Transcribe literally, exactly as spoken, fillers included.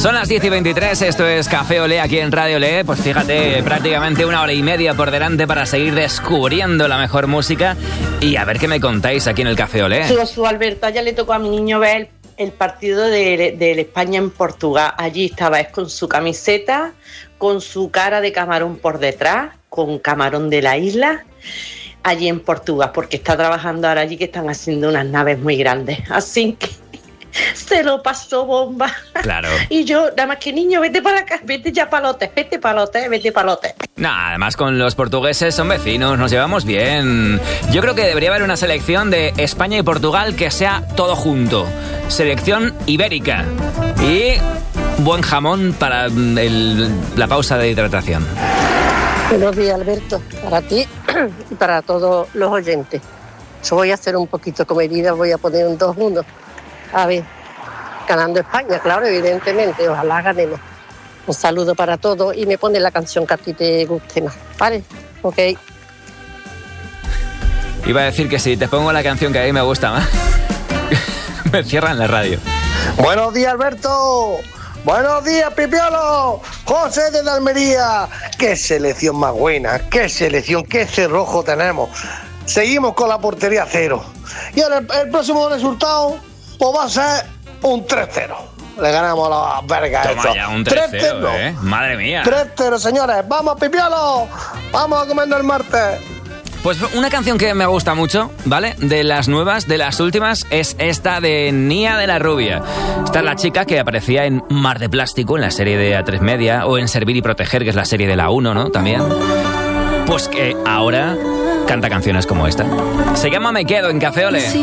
Son las diez y veintitrés, esto es Café Olé aquí en Radio Olé. Pues fíjate, prácticamente una hora y media por delante para seguir descubriendo la mejor música y a ver qué me contáis aquí en el Café Olé. Su, su Alberto, ya le tocó a mi niño ver el, el partido de, de España en Portugal. Allí estaba es con su camiseta, con su cara de camarón por detrás, con camarón de la isla, allí en Portugal, porque está trabajando ahora allí que están haciendo unas naves muy grandes. Así que se lo pasó bomba. Claro. Y yo, nada más que niño, vete para acá, vete ya palote, vete palote, vete palote. No, además con los portugueses son vecinos, nos llevamos bien. Yo creo que debería haber una selección de España y Portugal que sea todo junto. Selección ibérica. Y buen jamón para el, la pausa de hidratación. Buenos días, Alberto, para ti y para todos los oyentes. Yo voy a hacer un poquito comedida, voy a poner un dos uno. A ver, ganando España, claro, evidentemente, ojalá ganemos. Un saludo para todos y me pone la canción que a ti te guste más, ¿vale? Ok. Iba a decir que si te pongo la canción que a mí me gusta más, me cierran la radio. Buenos días, Alberto. Buenos días, Pipiolo. José de Almería. Qué selección más buena, qué selección, qué cerrojo tenemos. Seguimos con la portería cero. Y ahora el, el próximo resultado pues va a ser un tres cero. Le ganamos a las vergas. Toma ya, un tres cero, ¿eh? Madre mía. tres cero, señores. Vamos, Pipiolo. Vamos a comernos el martes. Pues una canción que me gusta mucho, ¿vale? De las nuevas, de las últimas, es esta de Nia de la Rubia. Esta es la chica que aparecía en Mar de Plástico, en la serie de A tres Media, o en Servir y Proteger, que es la serie de la uno, ¿no? También. Pues que ahora canta canciones como esta. Se llama Me Quedo en Café Olé.